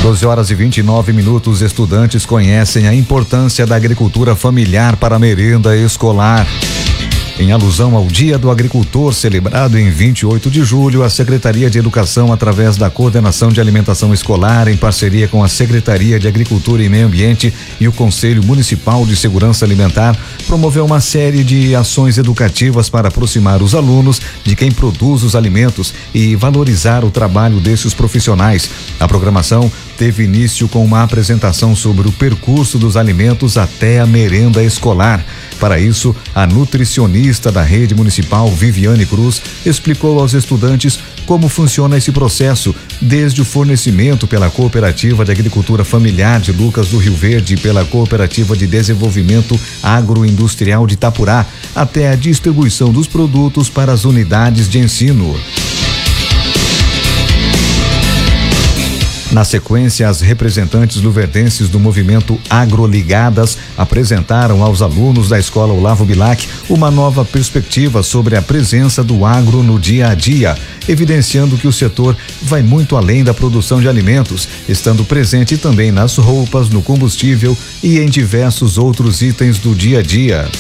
12h29. Estudantes conhecem a importância da agricultura familiar para a merenda escolar. Em alusão ao Dia do Agricultor, celebrado em 28 de julho, a Secretaria de Educação, através da Coordenação de Alimentação Escolar, em parceria com a Secretaria de Agricultura e Meio Ambiente e o Conselho Municipal de Segurança Alimentar, promoveu uma série de ações educativas para aproximar os alunos de quem produz os alimentos e valorizar o trabalho desses profissionais. A programação teve início com uma apresentação sobre o percurso dos alimentos até a merenda escolar. Para isso, a nutricionista da rede municipal, Viviane Cruz, explicou aos estudantes como funciona esse processo, desde o fornecimento pela Cooperativa de Agricultura Familiar de Lucas do Rio Verde e pela Cooperativa de Desenvolvimento Agroindustrial de Itapurá, até a distribuição dos produtos para as unidades de ensino. Na sequência, as representantes luverdenses do movimento Agroligadas apresentaram aos alunos da Escola Olavo Bilac uma nova perspectiva sobre a presença do agro no dia a dia, evidenciando que o setor vai muito além da produção de alimentos, estando presente também nas roupas, no combustível e em diversos outros itens do dia a dia.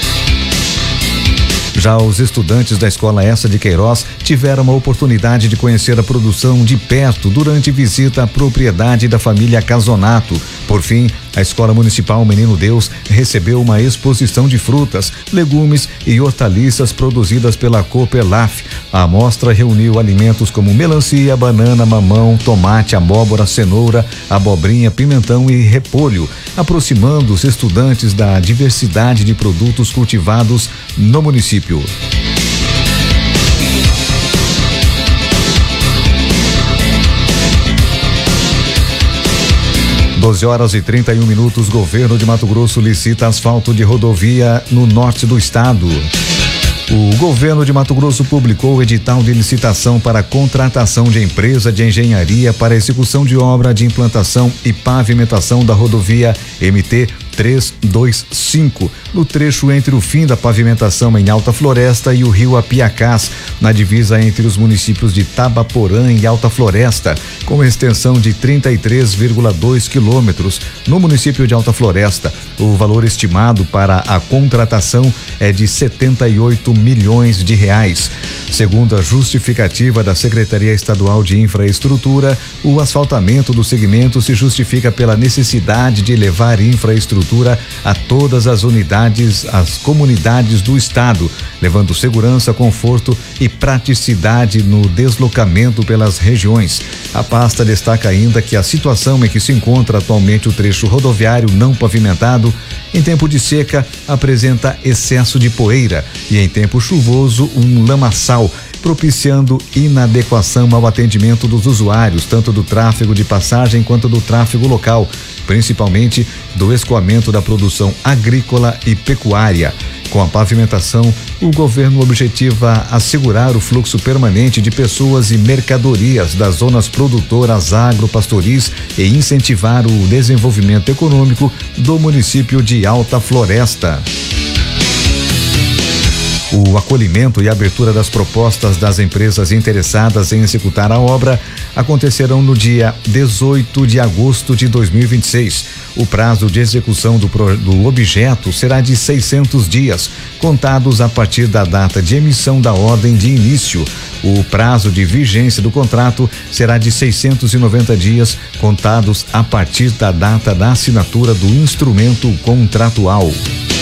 Já os estudantes da Escola Essa de Queiroz tiveram a oportunidade de conhecer a produção de perto durante visita à propriedade da família Casonato. Por fim, a Escola Municipal Menino Deus recebeu uma exposição de frutas, legumes e hortaliças produzidas pela Cooperlaf. A amostra reuniu alimentos como melancia, banana, mamão, tomate, abóbora, cenoura, abobrinha, pimentão e repolho, aproximando os estudantes da diversidade de produtos cultivados no município. 12h31. Governo de Mato Grosso licita asfalto de rodovia no norte do estado. O governo de Mato Grosso publicou o edital de licitação para contratação de empresa de engenharia para execução de obra de implantação e pavimentação da rodovia MT 325, no trecho entre o fim da pavimentação em Alta Floresta e o rio Apiacás, na divisa entre os municípios de Tabaporã e Alta Floresta, com extensão de 33,2 quilômetros. No município de Alta Floresta, o valor estimado para a contratação é de 78 milhões de reais. Segundo a justificativa da Secretaria Estadual de Infraestrutura, o asfaltamento do segmento se justifica pela necessidade de levar infraestrutura a todas as unidades, as comunidades do estado, levando segurança, conforto e praticidade no deslocamento pelas regiões. A pasta destaca ainda que a situação em que se encontra atualmente o trecho rodoviário não pavimentado, em tempo de seca, apresenta excesso de poeira e em tempo chuvoso um lamaçal, propiciando inadequação ao atendimento dos usuários, tanto do tráfego de passagem quanto do tráfego local, principalmente do escoamento da produção agrícola e pecuária. Com a pavimentação, o governo objetiva assegurar o fluxo permanente de pessoas e mercadorias das zonas produtoras agropastoris e incentivar o desenvolvimento econômico do município de Alta Floresta. O acolhimento e abertura das propostas das empresas interessadas em executar a obra acontecerão no dia 18 de agosto de 2026. O prazo de execução do objeto será de 600 dias, contados a partir da data de emissão da ordem de início. O prazo de vigência do contrato será de 690 dias, contados a partir da data da assinatura do instrumento contratual.